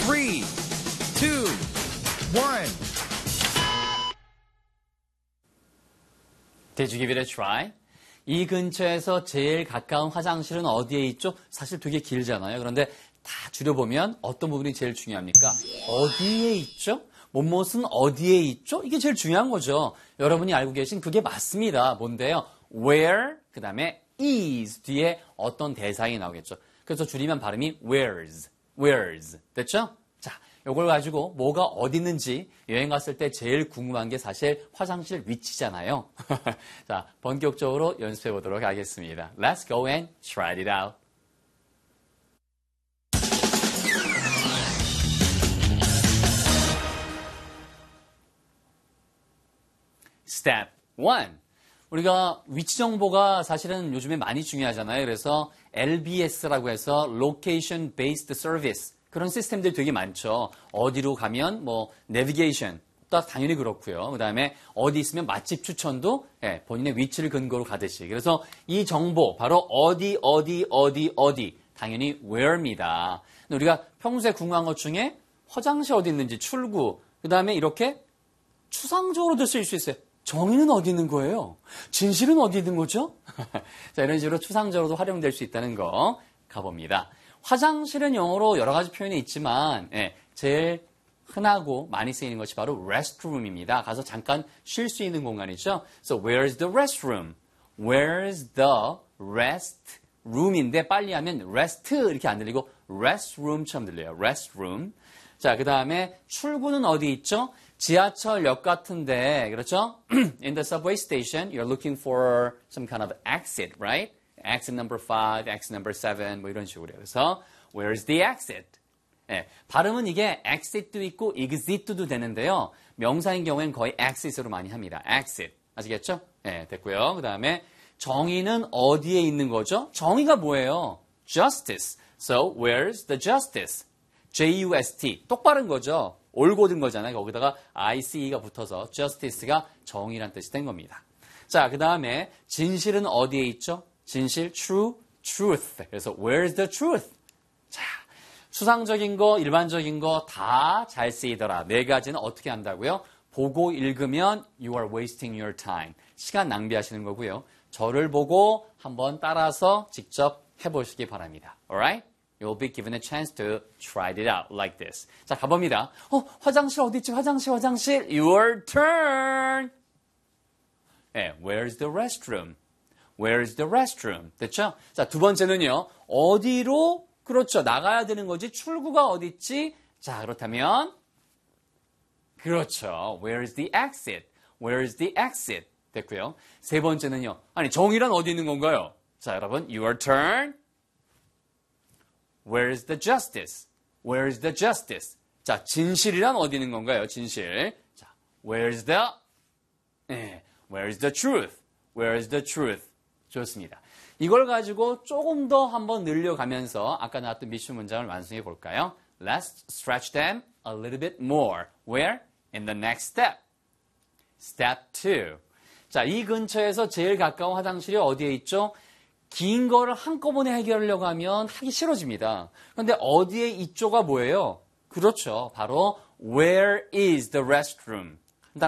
3, 2, 1. Did you give it a try? 이 근처에서 제일 가까운 화장실은 어디에 있죠? 사실 되게 길잖아요. 그런데 다 줄여보면 어떤 부분이 제일 중요합니까? 어디에 있죠? 무엇은 어디에 있죠? 이게 제일 중요한 거죠. 여러분이 알고 계신 그게 맞습니다. 뭔데요? Where, 그 다음에 is 뒤에 어떤 대상이 나오겠죠. 그래서 줄이면 발음이 where's. 됐죠? 자, 요걸 가지고 뭐가 어디 있는지 여행 갔을 때 제일 궁금한 게 사실 화장실 위치잖아요. 자, 본격적으로 연습해 보도록 하겠습니다. Let's go and try it out. Step 1. 우리가 위치 정보가 사실은 요즘에 많이 중요하잖아요. 그래서 LBS라고 해서 Location Based Service 그런 시스템들이 되게 많죠. 어디로 가면 뭐 내비게이션 당연히 그렇고요. 그다음에 어디 있으면 맛집 추천도 본인의 위치를 근거로 가듯이. 그래서 이 정보 바로 어디 당연히 where입니다. 우리가 평소에 궁금한 것 중에 화장실 어디 있는지 출구 그다음에 이렇게 추상적으로도 쓰일 수 있어요. 정의는 어디 있는 거예요? 진실은 어디 있는 거죠? 자, 이런 식으로 추상적으로도 활용될 수 있다는 거 가봅니다. 화장실은 영어로 여러 가지 표현이 있지만 제일 흔하고 많이 쓰이는 것이 바로 restroom입니다. 가서 잠깐 쉴 수 있는 공간이죠. So where's the restroom? Where's the restroom인데 빨리 하면 rest 이렇게 안 들리고 restroom처럼 들려요. restroom. 자, 그 다음에 출구는 어디 있죠? 지하철역 같은데, 그렇죠? In the subway station, you're looking for some kind of exit, right? Exit number 5, exit number 7, 뭐 이런 식으로. 그래서, where's the exit? 발음은 이게 exit도 있고 exit도 되는데요. 명사인 경우에는 거의 exit으로 많이 합니다. exit. 아시겠죠? 됐고요. 그 다음에 정의는 어디에 있는 거죠? 정의가 뭐예요? justice. So, where's the justice? J-U-S-T. 똑바른 거죠. 올곧은 거잖아요. 거기다가 I-C-E가 붙어서 justice가 정의란 뜻이 된 겁니다. 자, 그 다음에 진실은 어디에 있죠? 진실, true, truth. 그래서 where's the truth? 자, 추상적인 거, 일반적인 거 다 잘 쓰이더라. 네 가지는 어떻게 한다고요? 보고 읽으면 you are wasting your time. 시간 낭비하시는 거고요. 저를 보고 한번 따라서 직접 해보시기 바랍니다. Alright? You'll be given a chance to try it out like this. 자, 가봅니다. 화장실 어디 있지? 화장실. Your turn. Where's the restroom? Where's the restroom? 됐죠? 자, 두 번째는요. 어디로? 그렇죠. 나가야 되는 거지. 출구가 어디 있지? 자, 그렇다면 그렇죠. Where's the exit? Where's the exit? 됐고요. 세 번째는요. 아니, 정의란 어디 있는 건가요? 자, 여러분, your turn. Where's the justice? Where's the justice? 자, 진실이란 어디 있는 건가요? 진실. 자, where's the truth? Where's the truth? 좋습니다. 이걸 가지고 조금 더 한번 늘려가면서 아까 나왔던 미션 문장을 완성해 볼까요? Let's stretch them a little bit more. Where? In the next step. Step 2. 자, 이 근처에서 제일 가까운 화장실이 어디에 있죠? 긴 거를 한꺼번에 해결하려고 하면 하기 싫어집니다. 그런데 어디에 있죠가 뭐예요? 그렇죠. 바로 where is the restroom?